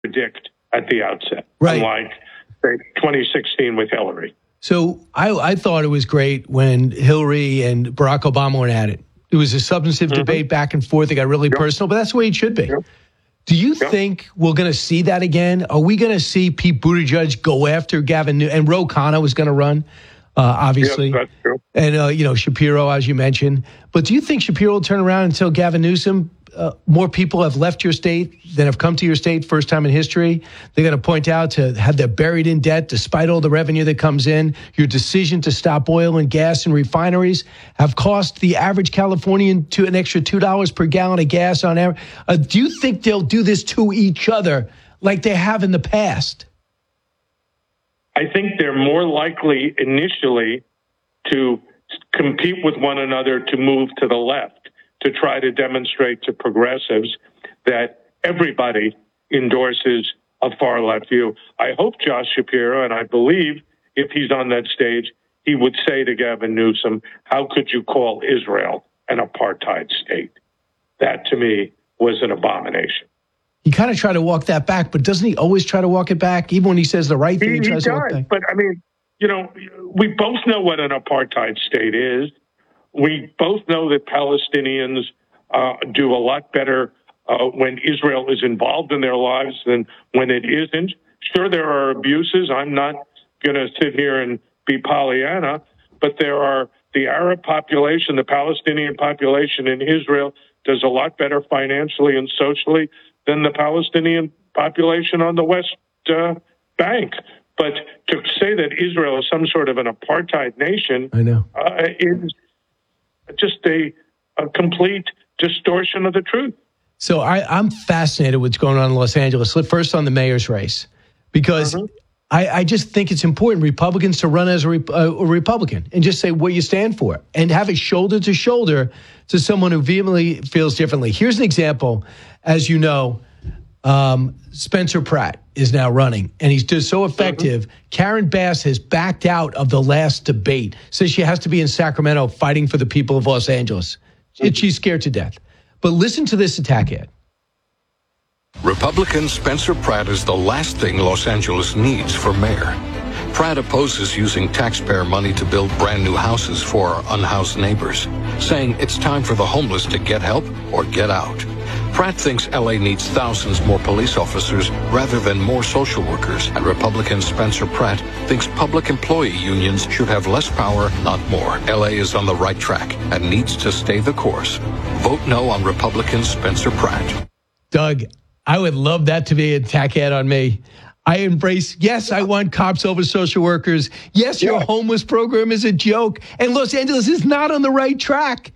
predict at the outset, right? Unlike, say, 2016 with Hillary. So I thought it was great when Hillary and Barack Obama went at it. It was a substantive debate back and forth. It got really personal, but that's the way it should be. Do you think we're going to see that again? Are we going to see Pete Buttigieg go after Gavin Newsom? And Ro Khanna was going to run, obviously. Yep, that's true. And, Shapiro, as you mentioned. But do you think Shapiro will turn around and tell Gavin Newsom, more people have left your state than have come to your state, first time in history? They're going to point out to have they're buried in debt despite all the revenue that comes in. Your decision to stop oil and gas and refineries have cost the average Californian an extra $2 per gallon of gas on average. Do you think they'll do this to each other like they have in the past? I think they're more likely initially to compete with one another to move to the left, to try to demonstrate to progressives that everybody endorses a far left view. I hope Josh Shapiro, and I believe if he's on that stage, he would say to Gavin Newsom, how could you call Israel an apartheid state? That, to me, was an abomination. He kind of tried to walk that back, but doesn't he always try to walk it back? Even when he says the right thing, he tries to walk it back. But, I mean, we both know what an apartheid state is. We both know that Palestinians do a lot better when Israel is involved in their lives than when it isn't. Sure, there are abuses. I'm not going to sit here and be Pollyanna, but there are the Arab population, the Palestinian population in Israel does a lot better financially and socially than the Palestinian population on the West Bank. But to say that Israel is some sort of an apartheid nation, I know, is just a complete distortion of the truth. So I'm fascinated with what's going on in Los Angeles. First on the mayor's race, because I just think it's important Republicans to run as a Republican and just say what you stand for and have it shoulder to shoulder to someone who vehemently feels differently. Here's an example. As you know, Spencer Pratt is now running, and he's just so effective. Karen Bass has backed out of the last debate, says she has to be in Sacramento fighting for the people of Los Angeles. She's scared to death. But listen to this attack ad. Republican Spencer Pratt is the last thing Los Angeles needs for mayor. Pratt opposes using taxpayer money to build brand new houses for our unhoused neighbors, saying it's time for the homeless to get help or get out. Pratt thinks LA needs thousands more police officers rather than more social workers, and Republican Spencer Pratt thinks public employee unions should have less power, not more. LA is on the right track and needs to stay the course. Vote no on Republican Spencer Pratt. Doug, I would love that to be an attack ad on me. I embrace, yes, I want cops over social workers. Yes, your homeless program is a joke. And Los Angeles is not on the right track.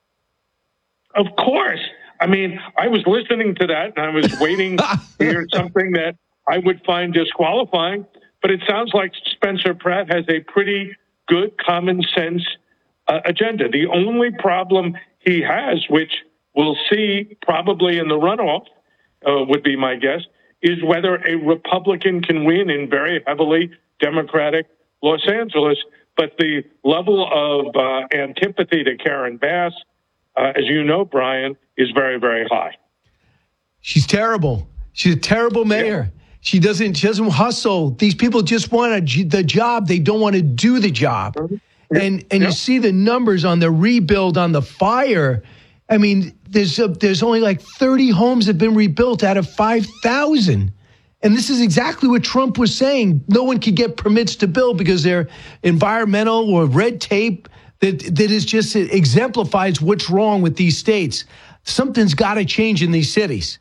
Of course. I mean, I was listening to that and I was waiting to hear something that I would find disqualifying. But it sounds like Spencer Pratt has a pretty good common sense agenda. The only problem he has, which we'll see probably in the runoff, would be my guess, is whether a Republican can win in very heavily Democratic Los Angeles. But the level of antipathy to Karen Bass, as you know, Brian, is very, very high. She's terrible. She's a terrible mayor. Yeah. She doesn't hustle. These people just want the job. They don't want to do the job. Yeah. And you see the numbers on the rebuild, on the fire. I mean, there's only like 30 homes have been rebuilt out of 5,000. And this is exactly what Trump was saying. No one can get permits to build because they're environmental or red tape that is just exemplifies what's wrong with these states. Something's got to change in these cities.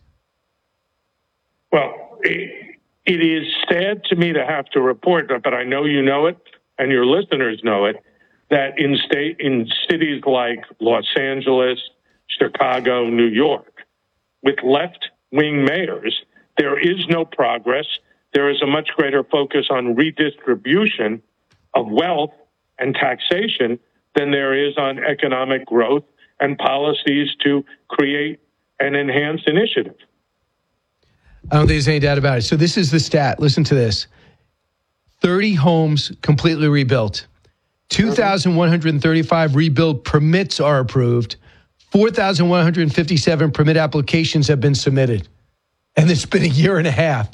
Well, it is sad to me to have to report, but I know you know it and your listeners know it, that in cities like Los Angeles, Chicago, New York, with left-wing mayors, there is no progress. There is a much greater focus on redistribution of wealth and taxation than there is on economic growth and policies to create and enhance initiative. I don't think there's any doubt about it. So this is the stat. Listen to this. 30 homes completely rebuilt. 2,135 rebuild permits are approved. 4,157 permit applications have been submitted. And it's been a year and a half.